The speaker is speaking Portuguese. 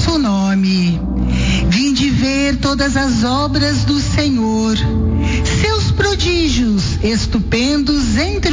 vosso nome. Vinde ver todas as obras do Senhor, seus prodígios estupendos entre